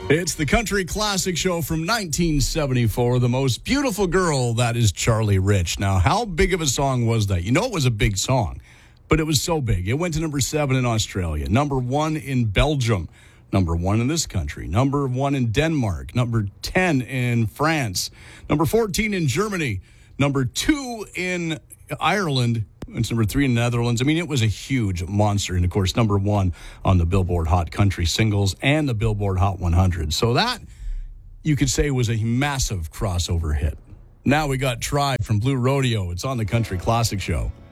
It's the Country Classic Show from 1974, The Most Beautiful Girl, that is Charlie Rich. Now, how big of a song was that? You know it was a big song, but it was so big. It went to number 7 in Australia, number 1 in Belgium, number 1 in this country, number 1 in Denmark, number 10 in France, number 14 in Germany, number 2 in Ireland, it's number 3 in the Netherlands. I mean, it was a huge monster. And, of course, number 1 on the Billboard Hot Country Singles and the Billboard Hot 100. So that, you could say, was a massive crossover hit. Now we got Tribe from Blue Rodeo. It's on the Country Classic Show.